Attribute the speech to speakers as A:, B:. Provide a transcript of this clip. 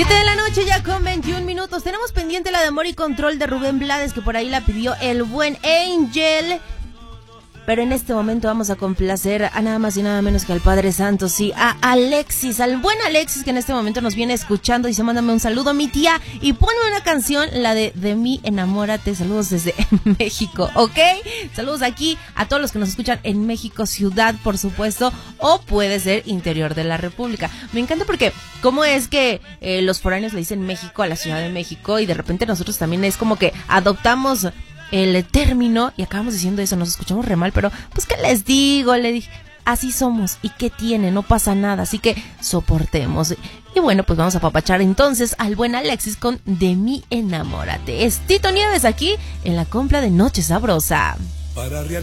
A: 7 de la noche ya con 21 minutos. Tenemos pendiente la de Amor y Control de Rubén Blades, que por ahí la pidió el buen Angel. Pero en este momento vamos a complacer a nada más y nada menos que al Padre Santo, sí, a Alexis, al buen Alexis, que en este momento nos viene escuchando. Dice, mándame un saludo a mi tía y ponme una canción, la de mí, enamórate. Saludos desde México, ¿ok? Saludos aquí a todos los que nos escuchan en México, ciudad, por supuesto, o puede ser interior de la República. Me encanta porque cómo es que los foráneos le dicen México a la Ciudad de México, y de repente nosotros también es como que adoptamos el término y acabamos diciendo eso, nos escuchamos re mal, pero pues ¿qué les digo? Le dije, así somos, ¿y qué tiene? No pasa nada, así que soportemos. Y bueno, pues vamos a apapachar entonces al buen Alexis con De mí enamórate. Es Tito Nieves aquí en la compra de Noche Sabrosa.